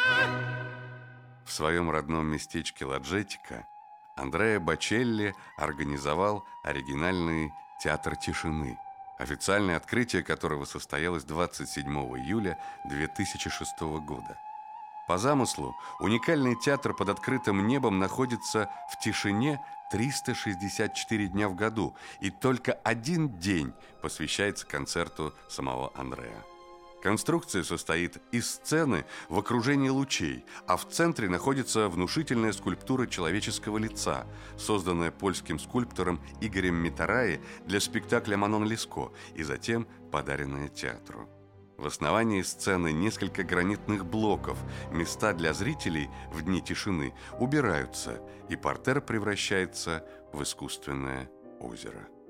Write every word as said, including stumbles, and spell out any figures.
В своем родном местечке Ладжетика Андреа Бочелли организовал оригинальный театр тишины, официальное открытие которого состоялось двадцать седьмого июля две тысячи шестого года. По замыслу, уникальный театр под открытым небом находится в тишине триста шестьдесят четыре дня в году, и только один день посвящается концерту самого Андреа. Конструкция состоит из сцены в окружении лучей, а в центре находится внушительная скульптура человеческого лица, созданная польским скульптором Игорем Митараи для спектакля «Манон Леско» и затем подаренная театру. В основании сцены несколько гранитных блоков. Места для зрителей в дни тишины убираются, и партер превращается в искусственное озеро.